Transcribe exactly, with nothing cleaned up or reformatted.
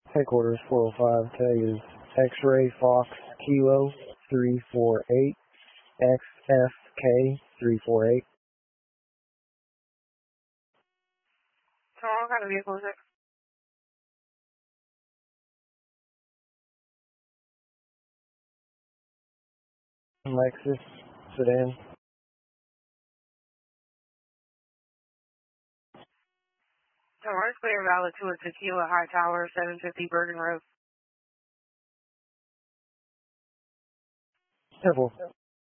Headquarters four oh five, tag is X-Ray Fox Kilo three four eight X F K three four eight. So what kind of vehicle is it? Lexus sedan. So we're clear valid to a Tequila High Tower, seven fifty Bergen Road. Simple.